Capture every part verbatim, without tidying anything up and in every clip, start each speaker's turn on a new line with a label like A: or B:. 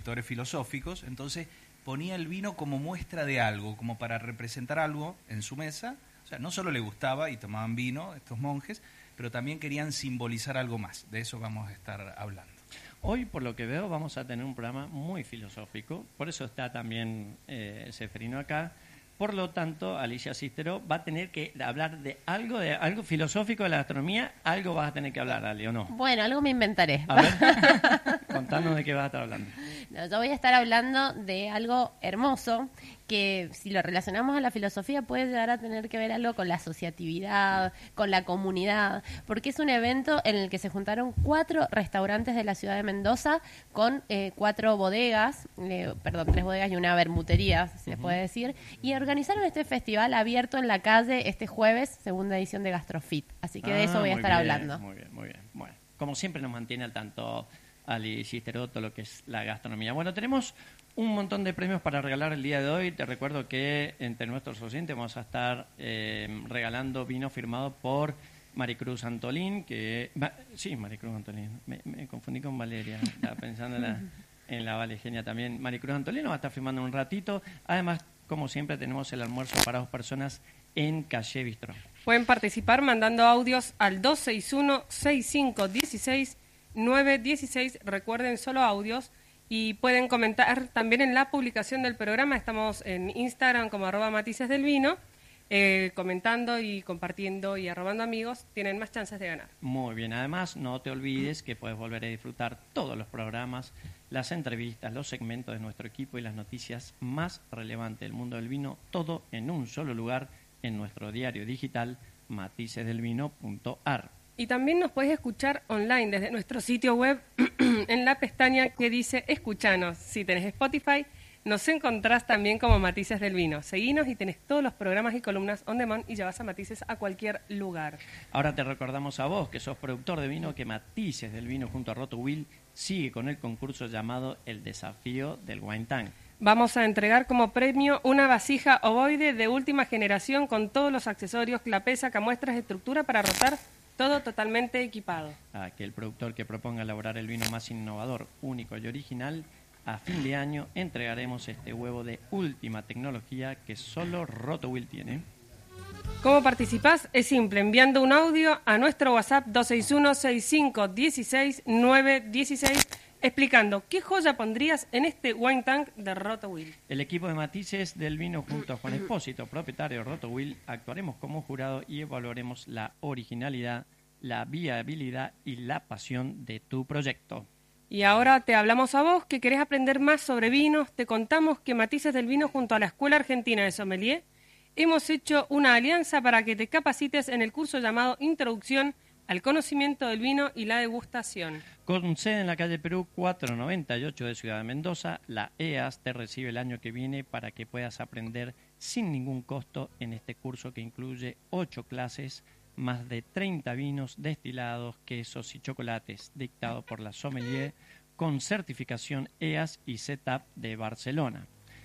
A: lectores filosóficos, entonces ponía el vino como muestra de algo, como para representar algo en su mesa. O sea, no solo le gustaba y tomaban vino estos monjes, pero también querían simbolizar algo más. De eso vamos a estar hablando.
B: Hoy, por lo que veo, vamos a tener un programa muy filosófico. Por eso está también eh, Seferino acá. Por lo tanto, Alicia Cícero va a tener que hablar de algo de algo filosófico de la gastronomía. Algo vas a tener que hablar, Ali, ¿o no?
C: Bueno, algo me inventaré.
B: A ver, contanos de qué vas a estar hablando.
C: No, yo voy a estar hablando de algo hermoso que, si lo relacionamos a la filosofía, puede llegar a tener que ver algo con la asociatividad, con la comunidad, porque es un evento en el que se juntaron cuatro restaurantes de la ciudad de Mendoza con eh, cuatro bodegas, eh, perdón, tres bodegas y una bermutería, si se uh-huh. puede decir, y organizaron este festival abierto en la calle este jueves, segunda edición de Gastrofit. Así que ah, de eso voy a estar
B: bien,
C: hablando.
B: Muy bien, muy bien. Bueno, como siempre nos mantiene al tanto Ali Cícero, todo lo que es la gastronomía. Bueno, tenemos un montón de premios para regalar el día de hoy. Te recuerdo que entre nuestros oyentes vamos a estar eh, regalando vino firmado por Maricruz Antolín, que... Va, sí, Maricruz Antolín. Me, me confundí con Valeria. Estaba pensando en la, en la Valegenia también. Maricruz Antolín nos va a estar firmando un ratito. Además, como siempre, tenemos el almuerzo para dos personas en Calle Bistró.
D: Pueden participar mandando audios al dos seis uno, seis cinco uno seis, nueve uno seis. Recuerden, solo audios. Y pueden comentar también en la publicación del programa. Estamos en Instagram como arroba matices del vino, eh, comentando y compartiendo y arrobando amigos. Tienen más chances de ganar.
B: Muy bien. Además, no te olvides que puedes volver a disfrutar todos los programas, las entrevistas, los segmentos de nuestro equipo y las noticias más relevantes del mundo del vino, todo en un solo lugar en nuestro diario digital matices del vino punto a r.
D: Y también nos puedes escuchar online desde nuestro sitio web en la pestaña que dice Escuchanos. Si tenés Spotify, nos encontrás también como Matices del Vino. Seguinos y tenés todos los programas y columnas on demand y llevas a Matices a cualquier lugar.
B: Ahora te recordamos a vos, que sos productor de vino, que Matices del Vino junto a Rotowill sigue con el concurso llamado El Desafío del Wine Tank.
D: Vamos a entregar como premio una vasija ovoide de última generación con todos los accesorios, clapeza, camuestras, estructura para rotar. Todo totalmente equipado.
B: Aquel productor que proponga elaborar el vino más innovador, único y original, a fin de año entregaremos este huevo de última tecnología que solo Rotowill tiene.
D: ¿Cómo participás? Es simple, enviando un audio a nuestro WhatsApp dos seis uno, seis cinco uno seis, nueve uno seis explicando qué joya pondrías en este wine tank de Rotowill.
B: El equipo de Matices del Vino junto a Juan Espósito, propietario de Rotowill, actuaremos como jurado y evaluaremos la originalidad, la viabilidad y la pasión de tu proyecto.
D: Y ahora te hablamos a vos que querés aprender más sobre vinos. Te contamos que Matices del Vino junto a la Escuela Argentina de Sommelier hemos hecho una alianza para que te capacites en el curso llamado Introducción al conocimiento del vino y la degustación.
B: Con sede en la calle Perú cuatrocientos noventa y ocho de Ciudad de Mendoza, la E A S te recibe el año que viene para que puedas aprender sin ningún costo en este curso que incluye ocho clases, más de treinta vinos, destilados, quesos y chocolates, dictado por la Sommelier, con certificación E A S y C E T A P de Barcelona.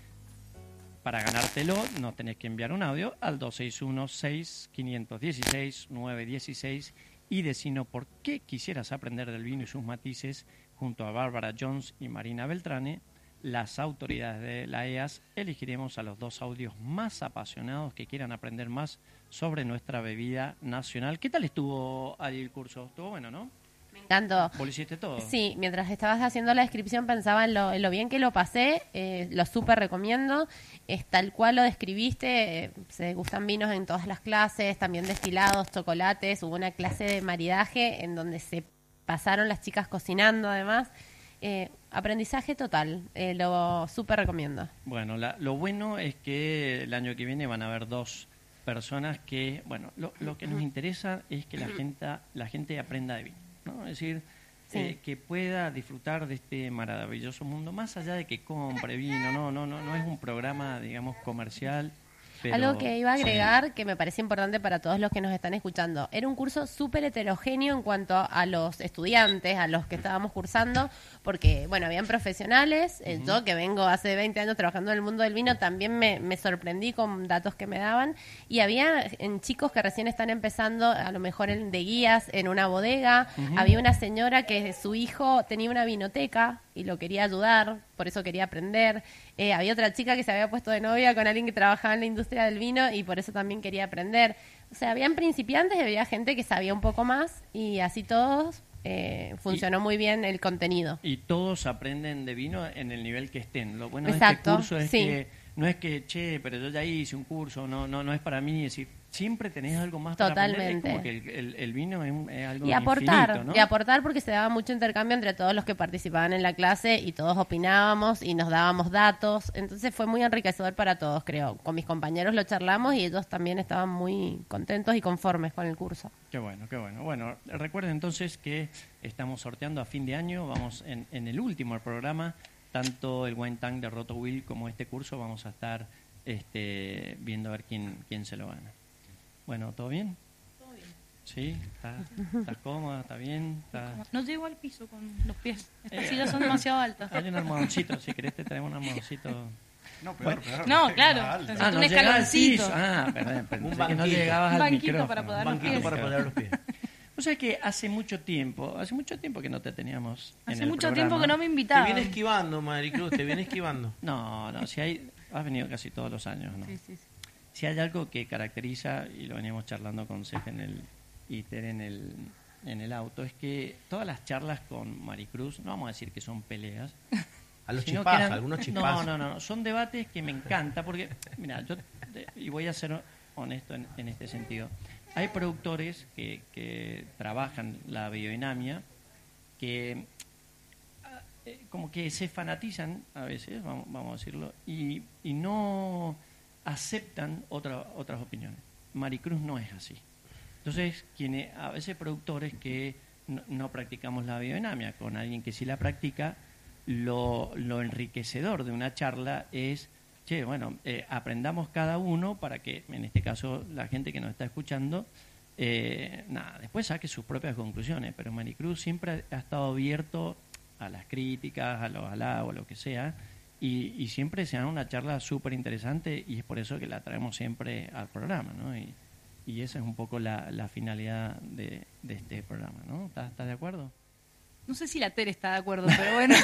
B: Para ganártelo, no tenés que enviar un audio al dos seis uno, seis cinco uno seis, nueve uno seis y decinos por qué quisieras aprender del vino y sus matices. Junto a Bárbara Jones y Marina Beltrane, las autoridades de la E A S, elegiremos a los dos audios más apasionados que quieran aprender más sobre nuestra bebida nacional. ¿Qué tal estuvo ahí el curso? Estuvo bueno, ¿no?
C: Me encantó.
B: ¿Vos lo hiciste todo?
C: Sí, mientras estabas haciendo la descripción pensaba en lo, en lo bien que lo pasé, eh, lo súper recomiendo, es tal cual lo describiste, eh, se gustan vinos en todas las clases, también destilados, chocolates, hubo una clase de maridaje en donde se pasaron las chicas cocinando además, eh, aprendizaje total, eh, lo súper recomiendo.
B: Bueno, la, lo bueno es que el año que viene van a haber dos personas que, bueno, lo, lo que nos interesa es que la gente, la gente aprenda de vino, ¿no? Es decir, sí. eh, que pueda disfrutar de este maravilloso mundo, más allá de que compre vino, no, no, no, no es un programa, digamos, comercial. Pero,
C: algo que iba a agregar,
B: sí.
C: que me parece importante para todos los que nos están escuchando, era un curso súper heterogéneo en cuanto a los estudiantes, a los que estábamos cursando, porque, bueno, habían profesionales, uh-huh. eh, yo que vengo hace veinte años trabajando en el mundo del vino, también me, me sorprendí con datos que me daban, y había en chicos que recién están empezando, a lo mejor en, de guías en una bodega, uh-huh. había una señora que su hijo tenía una vinoteca, y lo quería ayudar, por eso quería aprender. Eh, había otra chica que se había puesto de novia con alguien que trabajaba en la industria del vino y por eso también quería aprender. O sea, habían principiantes y había gente que sabía un poco más y así todos eh, funcionó
B: y,
C: muy bien el contenido.
B: Y todos aprenden de vino en el nivel que estén. Lo bueno
C: Exacto,
B: de este curso es
C: sí.
B: que no es que, che, pero yo ya hice un curso, no no no es para mí, es decir, siempre tenés algo más
C: Totalmente.
B: para aprender. Es como que el, el, el vino es, un, es algo
C: Y aportar,
B: infinito, ¿no?
C: y aportar porque se daba mucho intercambio entre todos los que participaban en la clase y todos opinábamos y nos dábamos datos, entonces fue muy enriquecedor para todos, creo. Con mis compañeros lo charlamos y ellos también estaban muy contentos y conformes con el curso.
B: Qué bueno, qué bueno. Bueno, recuerden entonces que estamos sorteando a fin de año, vamos en, en el último programa, tanto el Wine Tank de Roto Will como este curso, vamos a estar este, viendo a ver quién, quién se lo gana. Bueno, ¿todo bien?
E: Todo bien.
B: Sí, ¿estás está cómoda? ¿Está bien? ¿Está...
E: No llego al piso con los pies. Estas
B: Eh,
E: sillas son demasiado altas.
B: Hay un almohadoncito, si querés te traemos un almohadoncito.
A: No, peor,
B: Bueno.
A: peor.
E: No,
A: Más
E: claro.
A: alto.
E: Entonces,
B: Ah,
E: un
B: no llegaba al
E: escaloncito.
B: piso. Ah, perdón, pensé
F: Un
B: que no
F: banquito.
B: llegabas
E: Un
B: al
E: banquito
B: micrófono.
E: para poder
F: Un
E: los
F: banquito
E: pies.
F: para poner los pies.
B: O sea que hace mucho tiempo, hace mucho tiempo que no te teníamos en
E: Hace
B: el
E: mucho
B: programa.
E: tiempo que no me
F: Te
E: invitaban.
F: viene esquivando, Maricruz, te viene esquivando.
B: No, no, si hay, has venido casi todos los años, ¿no?
E: Sí, sí, sí.
B: Si hay algo que caracteriza, y lo veníamos charlando con Cef en el ITER en el, en el auto, es que todas las charlas con Maricruz, no vamos a decir que son peleas,
F: A los
B: sino que
F: chispazos,
B: eran-
F: algunos
B: No,
F: chispazos.
B: no, no, son debates que me encanta porque, mira, yo, de- y voy a ser honesto en, en este sentido, hay productores que, que trabajan la biodinamia que ah, eh, como que se fanatizan a veces, vamos, vamos a decirlo, y, y no aceptan otra, otras opiniones. Maricruz no es así. Entonces, quienes, a veces productores que no, no practicamos la biodinamia, con alguien que sí la practica, lo, lo enriquecedor de una charla es, che, bueno, eh, aprendamos cada uno para que, en este caso, la gente que nos está escuchando, eh, nada, después saque sus propias conclusiones. Pero Maricruz siempre ha estado abierto a las críticas, a los halagos, a lo que sea, y, y siempre se da una charla súper interesante y es por eso que la traemos siempre al programa, ¿no? Y, y esa es un poco la, la finalidad de, de este programa, ¿no? ¿Estás, estás de acuerdo?
E: No sé si la Tere está de acuerdo, pero bueno.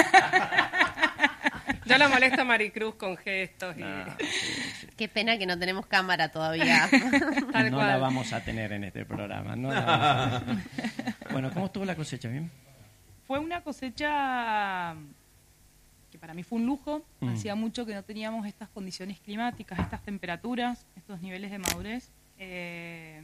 D: Ya la molesta Maricruz con gestos y...
B: No, sí, sí.
C: Qué pena que no tenemos cámara todavía.
D: Tal
B: no
D: cual.
B: la vamos a tener en este programa. No la vamos a tener. Bueno, ¿cómo estuvo la cosecha? ¿Bien?
E: Fue una cosecha que para mí fue un lujo.
B: Mm.
E: Hacía mucho que no teníamos estas condiciones climáticas, estas temperaturas, estos niveles de madurez. Eh,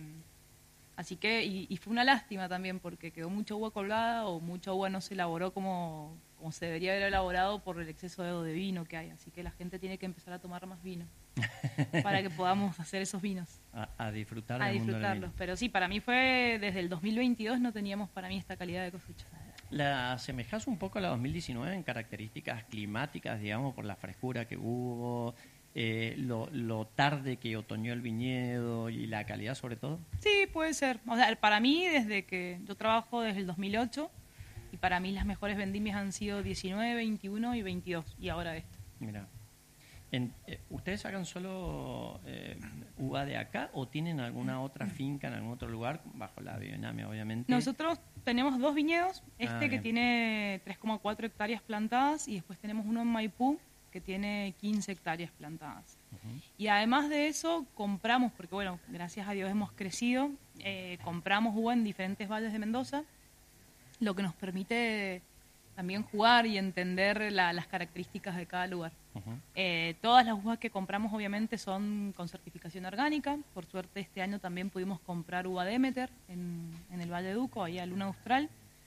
E: así que, y, y fue una lástima también porque quedó mucha uva colgada o mucha uva no se elaboró como, como se debería haber elaborado por el exceso de, de vino que hay. Así que la gente tiene que empezar a tomar más vino para que podamos hacer esos vinos.
B: A, a disfrutar
E: A
B: del mundo del
E: disfrutarlos.
B: vino.
E: Pero sí, para mí fue desde el dos mil veintidós no teníamos para mí esta calidad de cosecha.
B: ¿La asemejas un poco a la dos mil diecinueve en características climáticas, digamos, por la frescura que hubo, eh, lo, lo tarde que otoñó el viñedo y la calidad sobre todo?
E: Sí, puede ser. O sea, para mí, desde que yo trabajo desde el dos mil ocho, y para mí las mejores vendimias han sido diecinueve, veintiuno y veintidós, y ahora esta.
B: Mira. En, eh, ¿Ustedes sacan solo eh, uva de acá o tienen alguna otra finca en algún otro lugar, bajo la biodinamia obviamente?
E: Nosotros tenemos dos viñedos, este
B: Ah,
E: que
B: bien.
E: tiene tres coma cuatro hectáreas plantadas y después tenemos uno en Maipú que tiene quince hectáreas plantadas.
B: Ujú.
E: Y además de eso, compramos, porque bueno, gracias a Dios hemos crecido, eh, compramos uva en diferentes valles de Mendoza, lo que nos permite también jugar y entender la- las características de cada lugar.
B: Ujú.
E: Eh, todas las uvas que compramos obviamente son con certificación orgánica. Por suerte este año también pudimos comprar uva Demeter en, en el Valle de Duco, ahí a Luna Austral.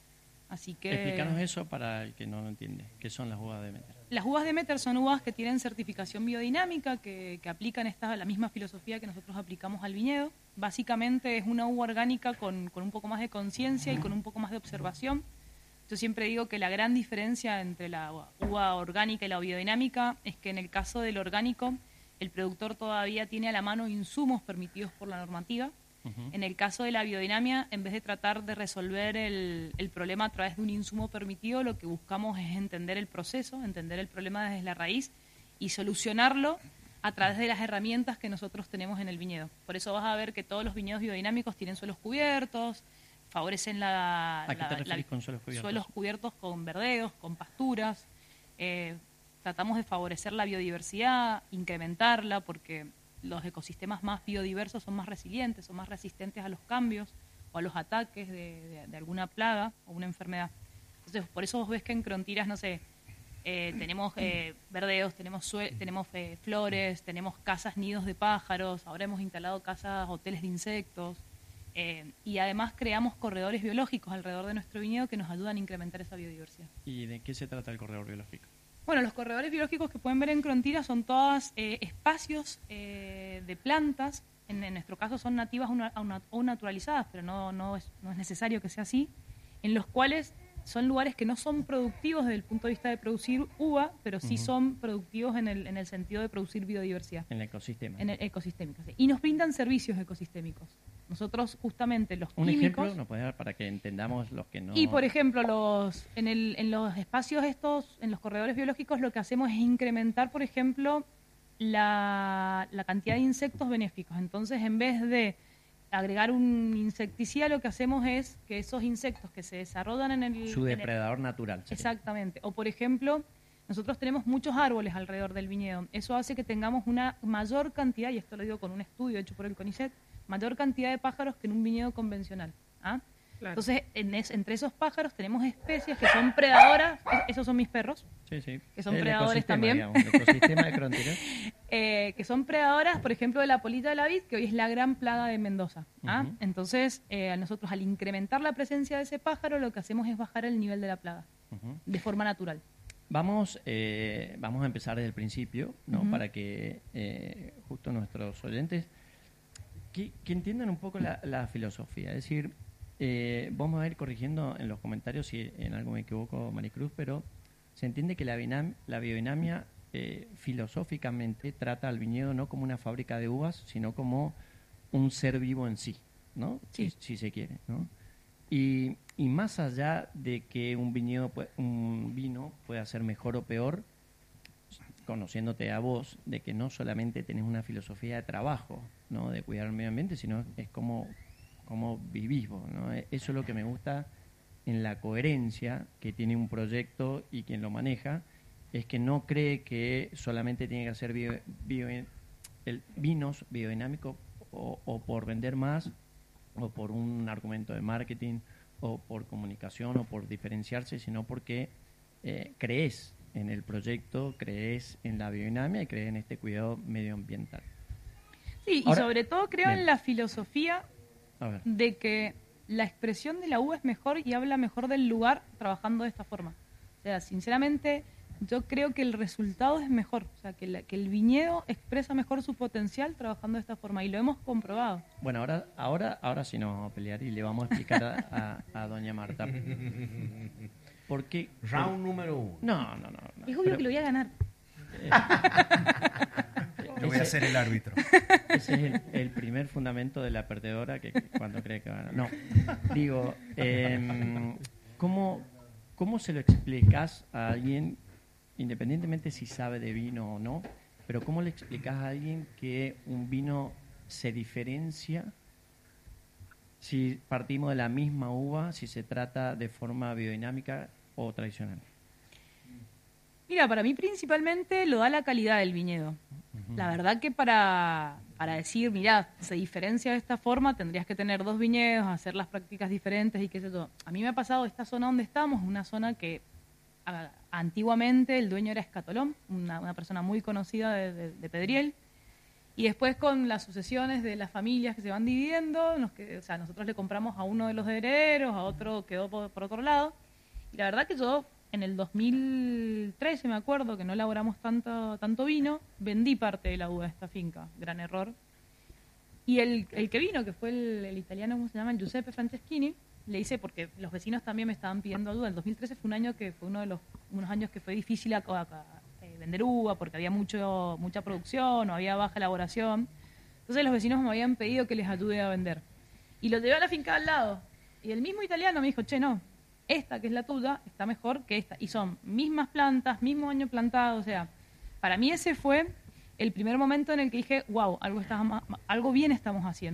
E: Así que
B: Explícanos eso para el que no lo entiende. ¿Qué son las uvas de Demeter?
E: las uvas Demeter son uvas que tienen certificación biodinámica, que, que aplican esta, la misma filosofía que nosotros aplicamos al viñedo. Básicamente es una uva orgánica con, con un poco más de conciencia y con un poco más de observación. Yo siempre digo que la gran diferencia entre la uva orgánica y la biodinámica es que en el caso del orgánico el productor todavía tiene a la mano insumos permitidos por la normativa.
B: Ujú.
E: En el caso de la biodinamia, en vez de tratar de resolver el, el problema a través de un insumo permitido, lo que buscamos es entender el proceso, entender el problema desde la raíz y solucionarlo a través de las herramientas que nosotros tenemos en el viñedo. Por eso vas a ver que todos los viñedos biodinámicos tienen suelos cubiertos, favorecen la,
B: ¿A qué
E: la-
B: te
E: la-
B: referís con suelos cubiertos?
E: suelos cubiertos con verdeos, con pasturas. Eh, tratamos de favorecer la biodiversidad, incrementarla, porque los ecosistemas más biodiversos son más resilientes, son más resistentes a los cambios o a los ataques de, de- de alguna plaga o una enfermedad. Entonces, por eso vos ves que en Crontiras, no sé, eh, tenemos eh, verdeos, tenemos, sue- tenemos eh, flores, tenemos casas, nidos de pájaros, ahora hemos instalado casas, hoteles de insectos, eh, y además creamos corredores biológicos alrededor de nuestro viñedo que nos ayudan a incrementar esa biodiversidad.
B: ¿Y de qué se trata el corredor biológico?
E: Bueno, los corredores biológicos que pueden ver en Crontiras son todos eh, espacios eh, de plantas, en, en nuestro caso son nativas o, na- o na- o naturalizadas, pero no, no, es, no es necesario que sea así, en los cuales son lugares que no son productivos desde el punto de vista de producir uva, pero sí
B: Ujú.
E: son productivos en el, en el sentido de producir biodiversidad,
B: En el ecosistema.
E: en el ecosistémico. Sí. Y nos brindan servicios ecosistémicos. Nosotros justamente los
B: Un
E: químicos...
B: ejemplo nos puede dar para que entendamos los que no...
E: Y por ejemplo, los en, el, en los espacios estos, en los corredores biológicos, lo que hacemos es incrementar, por ejemplo, la, la cantidad de insectos benéficos. Entonces, en vez de agregar un insecticida, lo que hacemos es que esos insectos que se desarrollan en el...
B: Su
E: en el-
B: depredador natural. sería.
E: Exactamente. O por ejemplo, nosotros tenemos muchos árboles alrededor del viñedo. Eso hace que tengamos una mayor cantidad, y esto lo digo con un estudio hecho por el CONICET, mayor cantidad de pájaros que en un viñedo convencional. ¿Ah?
D: Claro.
E: Entonces, en es- entre esos pájaros tenemos especies que son predadoras, e- esos son mis perros,
B: Sí, sí.
E: que son
B: El
E: predadores
B: ecosistema,
E: también.
B: digamos, el ecosistema de Crontiras.
E: eh, que son predadoras, por ejemplo, de la polilla de la vid, que hoy es la gran plaga de Mendoza. ¿Ah?
B: Ujú.
E: Entonces, eh, a nosotros al incrementar la presencia de ese pájaro, lo que hacemos es bajar el nivel de la plaga,
B: Ujú.
E: de forma natural.
B: Vamos, eh, vamos a empezar desde el principio, ¿no?
E: Ujú.
B: Para que eh, justo nuestros oyentes que, que entiendan un poco la, la filosofía. Es decir, eh, vamos a ir corrigiendo en los comentarios si en algo me equivoco, Maricruz, pero se entiende que la, binam- la biodinamia eh, filosóficamente trata al viñedo no como una fábrica de uvas, sino como un ser vivo en sí, ¿no?
E: Sí.
B: Si, si se quiere, ¿no? Y, y más allá de que un viñedo, pue- un vino pueda ser mejor o peor, conociéndote a vos, de que no solamente tenés una filosofía de trabajo, ¿no? De cuidar el medio ambiente, sino es como, como vivís vos, ¿no? Eso es lo que me gusta en la coherencia que tiene un proyecto y quien lo maneja, es que no cree que solamente tiene que hacer bio, bio- el, vinos biodinámicos o, o por vender más, o por un argumento de marketing, o por comunicación, o por diferenciarse, sino porque eh, crees en el proyecto, crees en la biodinamia y crees en este cuidado medioambiental.
E: Sí,
B: Ahora-
E: y sobre todo creo
B: Bien.
E: en la filosofía
B: A ver,
E: de que la expresión de la uva es mejor y habla mejor del lugar trabajando de esta forma. O sea, sinceramente, yo creo que el resultado es mejor. O sea, que, la- que el viñedo expresa mejor su potencial trabajando de esta forma. Y lo hemos comprobado.
B: bueno, ahora, ahora, ahora sí nos vamos a pelear y le vamos a explicar a, a- a doña Marta. ¿Por qué?
F: Round número uno.
B: No, no, no. no.
E: Es obvio
B: Pero
E: que lo voy a ganar.
A: Yo voy a ser el árbitro.
B: ese es el, el primer fundamento de la perdedora que, que cuando cree que va a ganar. No, digo, em, ¿cómo, ¿cómo se lo explicas a alguien, independientemente si sabe de vino o no, pero cómo le explicas a alguien que un vino se diferencia si partimos de la misma uva, si se trata de forma biodinámica o tradicional?
E: Mira, para mí principalmente lo da la calidad del viñedo. La verdad que para, para decir, mirá, se diferencia de esta forma, tendrías que tener dos viñedos, hacer las prácticas diferentes y qué sé yo. A mí me ha pasado esta zona donde estamos, una zona que a- antiguamente el dueño era Escatolón, una, una persona muy conocida de, de- de Pedriel, y después con las sucesiones de las familias que se van dividiendo, nos que, o sea, nosotros le compramos a uno de los herederos, a otro quedó por, por otro lado, y la verdad que yo en el dos mil trece, me acuerdo, que no elaboramos tanto, tanto vino, vendí parte de la uva de esta finca, gran error. Y el, el que vino, que fue el, el italiano, ¿cómo se llama? El Giuseppe Franceschini, le hice, porque los vecinos también me estaban pidiendo ayuda. El dos mil trece fue un año que fue uno de los unos años que fue difícil a, a- a, eh, vender uva, porque había mucho mucha producción, o había baja elaboración. Entonces los vecinos me habían pedido que les ayude a vender. Y lo llevé a la finca al lado. Y el mismo italiano me dijo, che, no, esta que es la tuya está mejor que esta. Y son mismas plantas, mismo año plantado. O sea, para mí ese fue el primer momento en el que dije, wow, algo, está, algo bien estamos haciendo.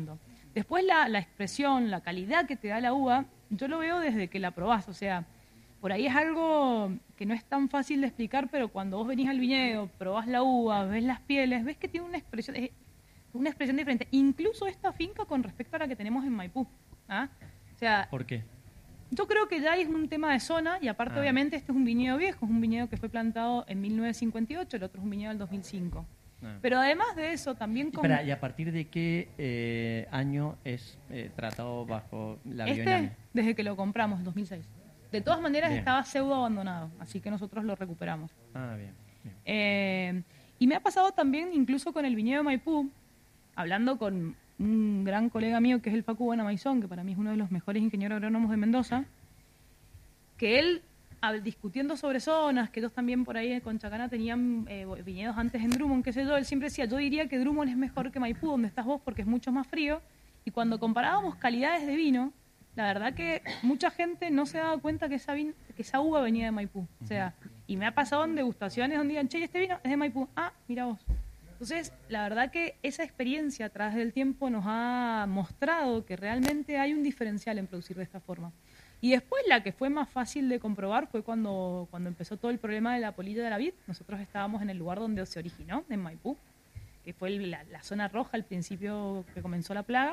E: Después la, la expresión, la calidad que te da la uva, yo lo veo desde que la probás, o sea, por ahí es algo que no es tan fácil de explicar, pero cuando vos venís al viñedo, probás la uva, ves las pieles, ves que tiene una expresión, es una expresión diferente. Incluso esta finca con respecto a la que tenemos en Maipú. ¿Ah? O sea,
B: ¿Por qué?
E: Yo creo que ya es un tema de zona y aparte
B: Ah.
E: obviamente este es un viñedo viejo, es un viñedo que fue plantado en mil novecientos cincuenta y ocho, el otro es un viñedo del dos mil cinco.
B: Ah.
E: Pero además de eso también como...
B: Espera, ¿y a partir de qué eh, año es eh, tratado bajo la
E: Este,
B: biodinamia?
E: desde que lo compramos, en dos mil seis. De todas maneras
B: Bien.
E: estaba pseudo abandonado, así que nosotros lo recuperamos.
B: Ah, bien. bien.
E: Eh, y me ha pasado también incluso con el viñedo de Maipú, hablando con un gran colega mío que es el Facu Buenamaizón, que para mí es uno de los mejores ingenieros agrónomos de Mendoza, que él, al- discutiendo sobre zonas, que ellos también por ahí con Chacana tenían eh, viñedos antes en Drummond, qué sé yo, él siempre decía, yo diría que Drummond es mejor que Maipú, donde estás vos, porque es mucho más frío, y cuando comparábamos calidades de vino, la verdad que mucha gente no se daba cuenta que esa, vin- que esa uva venía de Maipú. O sea, y me ha pasado en degustaciones donde digan, che, ¿y este vino es de Maipú? Ah, mira vos. Entonces, la verdad que esa experiencia a través del tiempo nos ha mostrado que realmente hay un diferencial en producir de esta forma. Y después la que fue más fácil de comprobar fue cuando, cuando empezó todo el problema de la polilla de la vid. Nosotros estábamos en el lugar donde se originó, en Maipú, que fue el- la, la zona roja al principio que comenzó la plaga.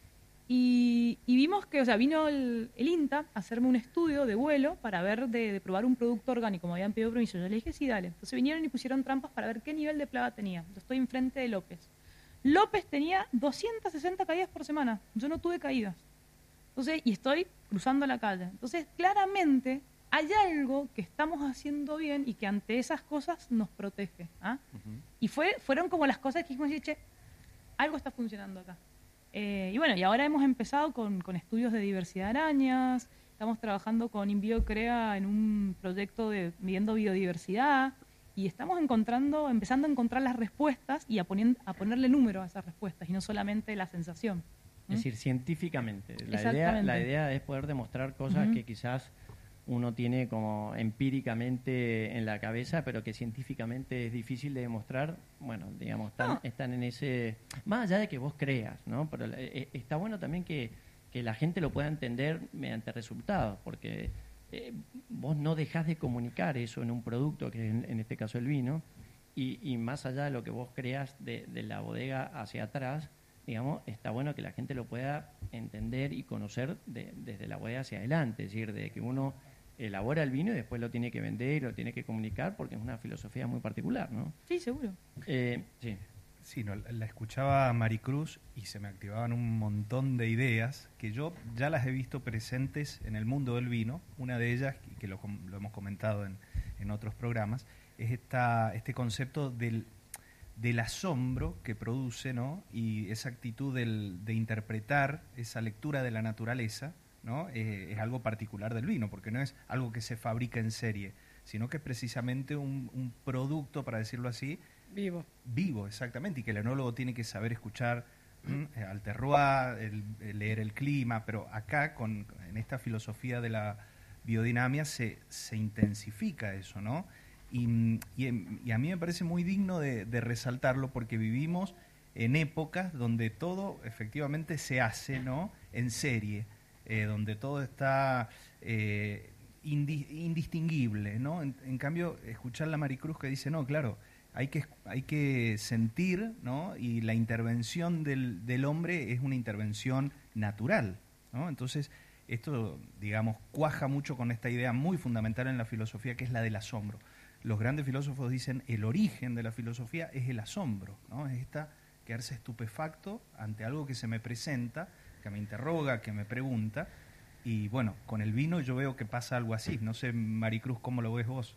E: Y, y vimos que, o sea, vino el, el INTA a hacerme un estudio de vuelo para ver, de, de probar un producto orgánico, como habían pedido permiso. Yo le dije, sí, dale. Entonces vinieron y pusieron trampas para ver qué nivel de plaga tenía. Yo estoy enfrente de López. López tenía doscientas sesenta caídas por semana. Yo no tuve caídas. Entonces, y estoy cruzando la calle. Entonces, claramente hay algo que estamos haciendo bien y que ante esas cosas nos protege. ¿Ah? Y fue, fueron como las cosas que dijimos, che, algo está funcionando acá. Eh, y bueno, y ahora hemos empezado con, con estudios de diversidad de arañas, estamos trabajando con InBioCrea en un proyecto de midiendo biodiversidad y estamos encontrando, empezando a encontrar las respuestas y a, ponien- a ponerle número a esas respuestas y no solamente la sensación. ¿Mm?
B: Es decir, científicamente. La idea,
E: Exactamente.
B: la idea es poder demostrar cosas
E: Ujú.
B: que quizás uno tiene como empíricamente en la cabeza, pero que científicamente es difícil de demostrar. Bueno, digamos, están,
E: No.
B: están en ese... Más allá de que vos creas, ¿no? Pero eh, está bueno también que, que la gente lo pueda entender mediante resultados, porque eh, vos no dejás de comunicar eso en un producto, que es en, en este caso el vino, y, y más allá de lo que vos creas de, de la bodega hacia atrás, digamos, está bueno que la gente lo pueda entender y conocer de- desde la bodega hacia adelante, es decir, de que uno elabora el vino y después lo tiene que vender y lo tiene que comunicar porque es una filosofía muy particular, ¿no?
E: Sí, seguro.
B: Eh, sí.
A: Sí, no, la escuchaba a Maricruz y se me activaban un montón de ideas que yo ya las he visto presentes en el mundo del vino. Una de ellas, y que lo, com- lo hemos comentado en, en otros programas, es esta, este concepto del, del asombro que produce, ¿no? Y esa actitud del, de interpretar esa lectura de la naturaleza, ¿no? Eh, es algo particular del vino, porque no es algo que se fabrica en serie, sino que es precisamente un, un producto, para decirlo así,
D: Vivo.
A: vivo, exactamente, y que el enólogo tiene que saber escuchar ¿m? eh, al terroir, el- el leer el clima, pero acá, con, en esta filosofía de la biodinamia, se, se intensifica eso, ¿no? Y, mm, y, em- y a mí me parece muy digno de, de resaltarlo porque vivimos en épocas donde todo efectivamente se hace, ¿no? En serie, eh, donde todo está eh, indi- indistinguible, ¿no? En, en cambio, escuchar la Maricruz que dice, no, claro, hay que, hay que sentir, ¿no? Y la intervención del, del hombre es una intervención natural, ¿no? Entonces, esto, digamos, cuaja mucho con esta idea muy fundamental en la filosofía, que es la del asombro. Los grandes filósofos dicen, el origen de la filosofía es el asombro, ¿no? Es esta, quedarse estupefacto ante algo que se me presenta, que me interroga, que me pregunta. Y bueno, con el vino yo veo que pasa algo así. No sé, Maricruz, ¿cómo lo ves vos?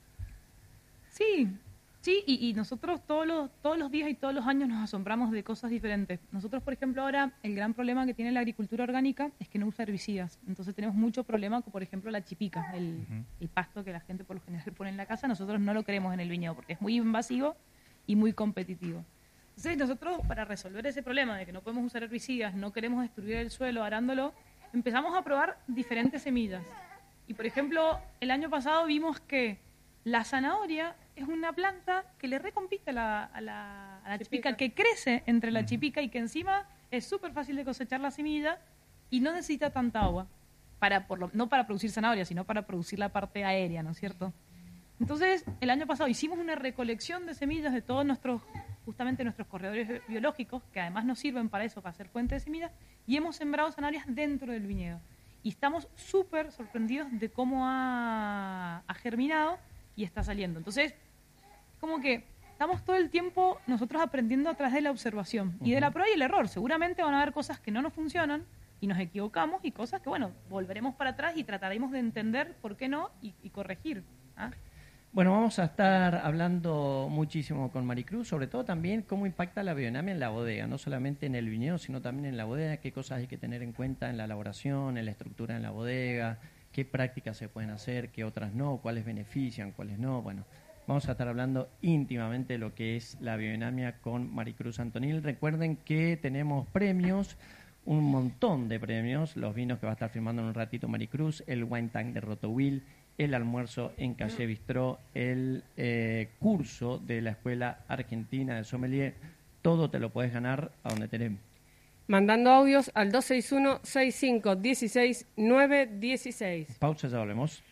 E: Sí, sí, y, y nosotros todos los, todos los días y todos los años nos asombramos de cosas diferentes. Nosotros, por ejemplo, ahora el gran problema que tiene la agricultura orgánica es que no usa herbicidas. Entonces tenemos mucho problema con, por ejemplo, la chipica, el,
A: Ujú.
E: el pasto que la gente por lo general pone en la casa. Nosotros no lo queremos en el viñedo porque es muy invasivo y muy competitivo. Entonces nosotros, para resolver ese problema de que no podemos usar herbicidas, no queremos destruir el suelo arándolo, empezamos a probar diferentes semillas. Y, por ejemplo, el año pasado vimos que la zanahoria es una planta que le recompite a la, a la, a la chipica,
D: Chipica.
E: que crece entre la chipica y que encima es súper fácil de cosechar la semilla y no necesita tanta agua, para por lo, no para producir zanahoria, sino para producir la parte aérea, ¿no es cierto? Entonces, el año pasado hicimos una recolección de semillas de todos nuestros, justamente nuestros corredores biológicos, que además nos sirven para eso, para hacer fuente de semillas, y hemos sembrado zanahorias dentro del viñedo. Y estamos súper sorprendidos de cómo ha, ha germinado y está saliendo. Entonces, como que estamos todo el tiempo nosotros aprendiendo a través de la observación y de la prueba y el error. Seguramente van a haber cosas que no nos funcionan y nos equivocamos y cosas que, bueno, volveremos para atrás y trataremos de entender por qué no y, y corregir. ¿Ah?
B: Bueno, vamos a estar hablando muchísimo con Maricruz, sobre todo también cómo impacta la biodinamia en la bodega, no solamente en el viñedo, sino también en la bodega, qué cosas hay que tener en cuenta en la elaboración, en la estructura en la bodega, qué prácticas se pueden hacer, qué otras no, cuáles benefician, cuáles no. Bueno, vamos a estar hablando íntimamente de lo que es la biodinamia con Maricruz Antonil. Recuerden que tenemos premios, un montón de premios, los vinos que va a estar firmando en un ratito Maricruz, el Wine Tank de Rotowill, el almuerzo en Calle Bistró, el eh, curso de la Escuela Argentina de Sommelier. Todo te lo puedes ganar a donde tenemos.
D: Mandando audios al dos seis uno, seis cinco uno seis, nueve uno seis.
B: Pausa, ya volvemos.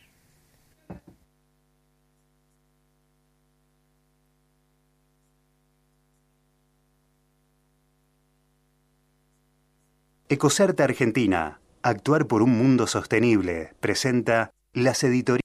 G: Ecocert Argentina, actuar por un mundo sostenible, presenta las editoriales.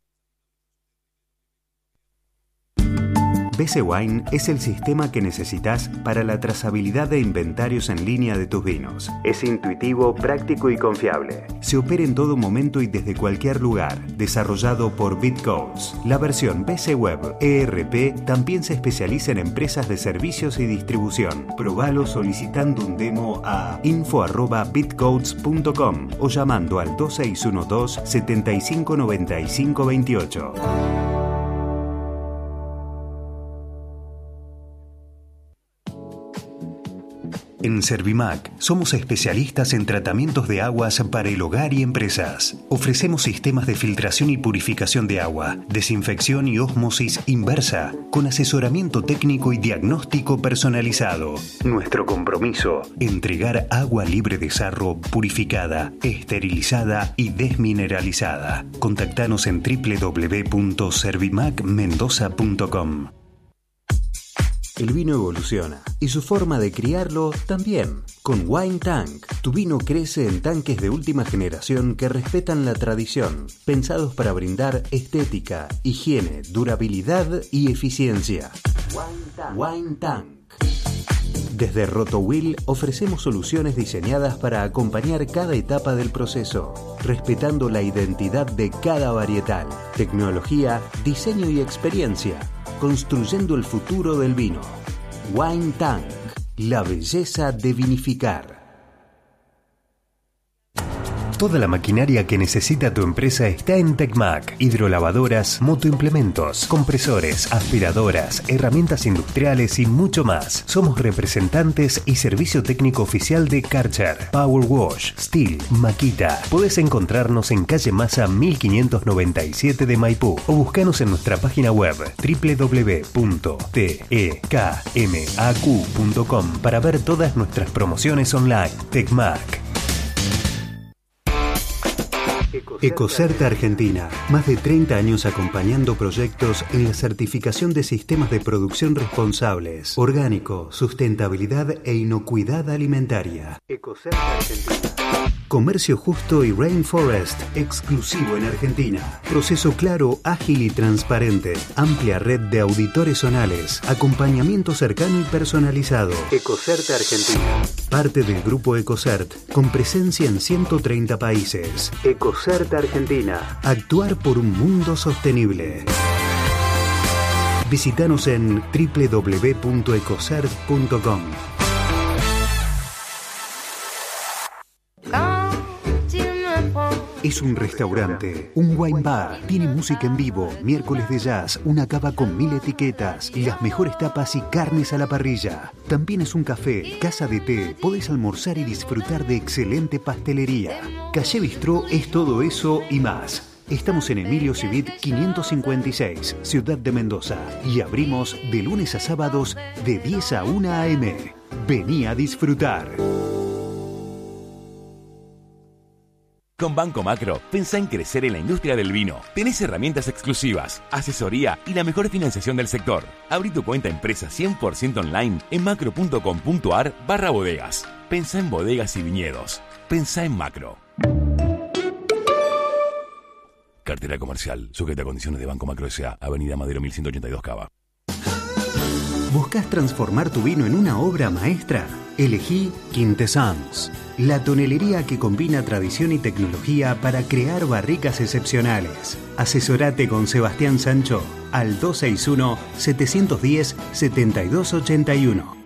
G: B C Wine es el sistema que necesitas para la trazabilidad de inventarios en línea de tus vinos. Es intuitivo, práctico y confiable. Se opera en todo momento y desde cualquier lugar. Desarrollado por Bitcodes. La versión B C Web E R P también se especializa en empresas de servicios y distribución. Probalo solicitando un demo a info arroba bitcodes punto com o llamando al dos seis uno dos, siete cinco nueve cinco dos ocho. En Servimac somos especialistas en tratamientos de aguas para el hogar y empresas. Ofrecemos sistemas de filtración y purificación de agua, desinfección y ósmosis inversa, con asesoramiento técnico y diagnóstico personalizado. Nuestro compromiso, entregar agua libre de sarro, purificada, esterilizada y desmineralizada. Contactanos en doble u doble u doble u punto servimac mendoza punto com. El vino evoluciona y su forma de criarlo también. Con Wine Tank, tu vino crece en tanques de última generación que respetan la tradición, pensados para brindar estética, higiene, durabilidad y eficiencia. Wine Tank. Wine Tank. Desde Rotowill ofrecemos soluciones diseñadas para acompañar cada etapa del proceso, respetando la identidad de cada varietal, tecnología, diseño y experiencia, construyendo el futuro del vino. Wine Tank, la belleza de vinificar. Toda la maquinaria que necesita tu empresa está en Tecmac. Hidrolavadoras, motoimplementos, compresores, aspiradoras, herramientas industriales y mucho más. Somos representantes y servicio técnico oficial de Karcher, Power Wash, Steel, Makita. Podés encontrarnos en calle Massa mil quinientos noventa y siete de Maipú o buscanos en nuestra página web doble u doble u doble u punto tekmac punto com para ver todas nuestras promociones online. Tecmac. Ecocert Argentina, más de treinta años acompañando proyectos en la certificación de sistemas de producción responsables, orgánico, sustentabilidad e inocuidad alimentaria. Ecocert Argentina. Comercio justo y Rainforest, exclusivo en Argentina. Proceso claro, ágil y transparente. Amplia red de auditores zonales. Acompañamiento cercano y personalizado. Ecocert Argentina. Parte del grupo Ecocert, con presencia en ciento treinta países. Ecocert Argentina. Actuar por un mundo sostenible. Visítanos en doble u doble u doble u punto ecocert punto com. Es un restaurante, un wine bar, tiene música en vivo, miércoles de jazz, una cava con mil etiquetas y las mejores tapas y carnes a la parrilla. También es un café, casa de té, podés almorzar y disfrutar de excelente pastelería. Calle Bistró es todo eso y más. Estamos en Emilio Civit quinientos cincuenta y seis, Ciudad de Mendoza, y abrimos de lunes a sábados de diez a una a eme. Vení a disfrutar.
H: Con Banco Macro, pensá en crecer en la industria del vino. Tenés herramientas exclusivas, asesoría y la mejor financiación del sector. Abrí tu cuenta empresa cien por ciento online en macro.com.ar barra bodegas. Pensá en bodegas y viñedos. Pensá en Macro. Cartera comercial, sujeta a condiciones de Banco Macro S A, Avenida Madero mil ciento ochenta y dos Cava.
G: ¿Buscas transformar tu vino en una obra maestra? Elegí Quintessence, la tonelería que combina tradición y tecnología para crear barricas excepcionales. Asesorate con Sebastián Sancho al dos seis uno, siete uno cero, siete dos ocho uno.